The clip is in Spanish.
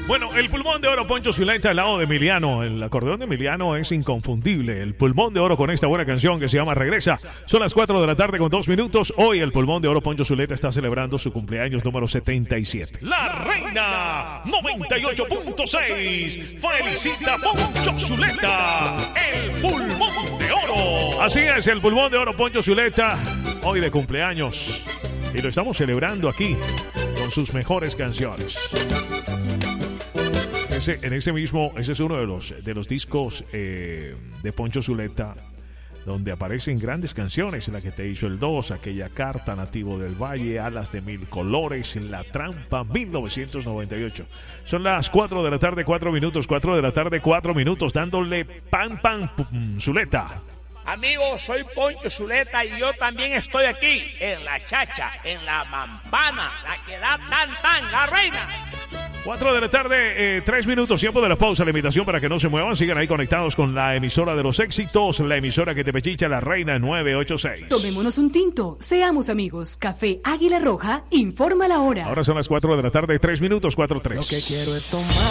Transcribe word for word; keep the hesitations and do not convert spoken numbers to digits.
Bueno, el pulmón de oro Poncho Zuleta al lado de Emiliano. El acordeón de Emiliano es inconfundible. El pulmón de oro con esta buena canción que se llama Regresa. Son las cuatro de la tarde con dos minutos. Hoy el pulmón de oro Poncho Zuleta está celebrando su cumpleaños número setenta y siete. La Reina noventa y ocho punto seis felicita Poncho Zuleta, el pulmón de oro. Así es, el pulmón de oro Poncho Zuleta, hoy de cumpleaños. Y lo estamos celebrando aquí con sus mejores canciones. Ese, en ese mismo, ese es uno de los, de los discos eh, de Poncho Zuleta donde aparecen grandes canciones, La que te hizo el dos, Aquella carta, Nativo del Valle, Alas de mil colores, La trampa, mil novecientos noventa y ocho. Son las cuatro de la tarde, cuatro minutos, cuatro de la tarde, cuatro minutos, dándole pan, pan, pum, Zuleta. Amigos, soy Poncho Zuleta y yo también estoy aquí, en la chacha, en la mampana, la que da tan tan, la reina. cuatro de la tarde, eh, tres minutos, tiempo de la pausa. La invitación para que no se muevan, sigan ahí conectados con la emisora de los éxitos, la emisora que te pechicha, la Reina nueve ocho seis. Tomémonos un tinto, seamos amigos. Café Águila Roja, informa la hora. Ahora son las cuatro de la tarde, tres minutos, cuatro tres. Lo que quiero es tomar.